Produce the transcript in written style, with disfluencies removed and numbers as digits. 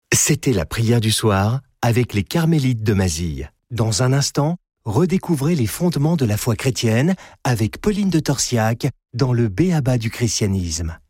C'était la prière du soir avec les Carmélites de Mazille. Dans un instant, redécouvrez les fondements de la foi chrétienne avec Pauline de Torsiac dans le B.A.B.A. du christianisme.